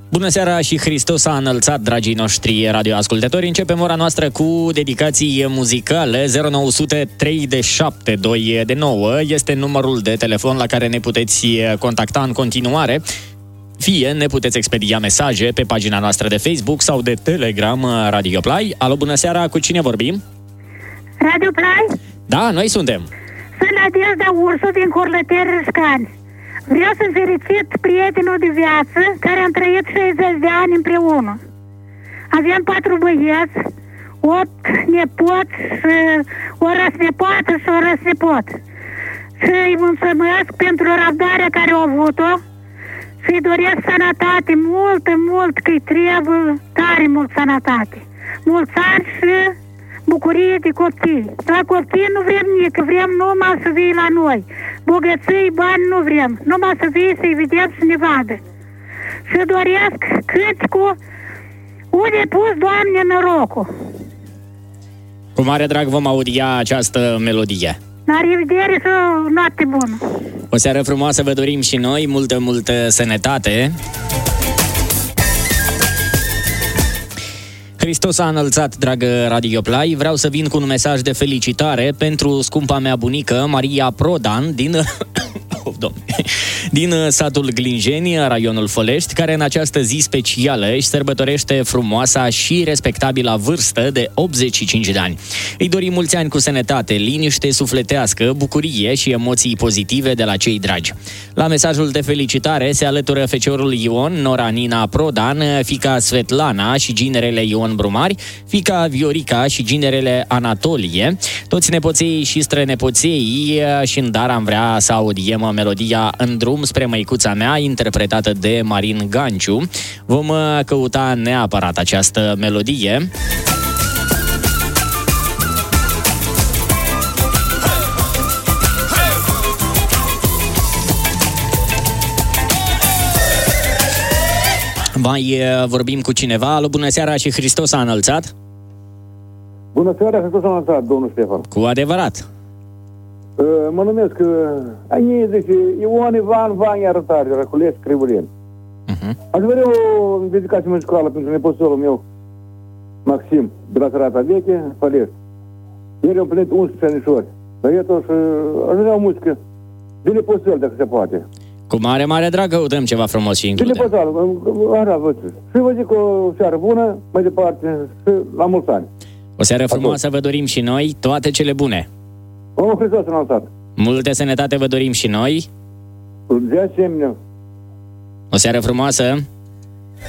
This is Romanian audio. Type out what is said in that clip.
Bună seara și Hristos a înălțat, dragii noștri radioascultători. Începem ora noastră cu dedicații muzicale. 0900 372 de 9 este numărul de telefon la care ne puteți contacta în continuare. Fie ne puteți expedia mesaje pe pagina noastră de Facebook sau de Telegram Radio Play. Alo, bună seara, cu cine vorbim? Radio Play? Da, noi suntem. Sunt Nadezhda Ursu din Corlăteri Râșcani. Vreau să felicit prietenul de viață care am trăit 60 de ani împreună. Aveam 4 băieți, 8 nepoți, o răsnepoată și o răsnepot. Și îi mulțumesc pentru răbdarea care au avut-o și îi doresc sănătate, mult, că-i trebuie tare mult sănătate. Mulți ani și bucurie de copii. La copii nu vrem nici, vrem numai să vii la noi. Bogății, bani nu vrem, numai să vii să-i vedem să ne vadă. Și doresc cântecul Unde pus, Doamne, norocul. Cu mare drag vom audia această melodie. La revedere și o noapte bună. O seară frumoasă vă dorim și noi, multă sănătate. Hristos a înălțat, dragă Radio Play. Vreau să vin cu un mesaj de felicitare pentru scumpa mea bunică, Maria Prodan, din satul Glinjeni, raionul Fălești, care în această zi specială își sărbătorește frumoasa și respectabila vârstă de 85 de ani. Îi dorim mulți ani cu sănătate, liniște sufletească, bucurie și emoții pozitive de la cei dragi. La mesajul de felicitare se alătură feciorul Ion, nora Nina Prodan, fiica Svetlana și ginerele Ion Brumari, fiica Viorica și ginerele Anatolie, toți nepoței și strănepoței, și în dar am vrea să audiem melodia În drum spre măicuța mea, interpretată de Marin Ganciu. Vom căuta neapărat această melodie. Mai vorbim cu cineva. Alo, bună seara și Hristos a înălțat. Bună seara, Hristos a înălțat, domnul Ștefan. Cu adevărat. Mă numesc Anie, zice, Ion Ivan Vania Arătare, Răculesc, Crivulien. Aș vrea o dedicație muzicală pentru nepoțelul meu, Maxim, de la Sărata Veche, Fălești. El a împlinit 11 anișori. Dar eu totuși aș vrea o muzică de nepoțel, dacă se poate. Cu mare drag căutăm ceva frumos și includem. De nepoțel, așa văd. Și vă zic o seară bună, mai departe, și la mulți ani. O seară frumoasă vă dorim și noi, toate cele bune. Domnul Hristos a înălțat. Multă sănătate vă dorim și noi. De asemenea. O seară frumoasă.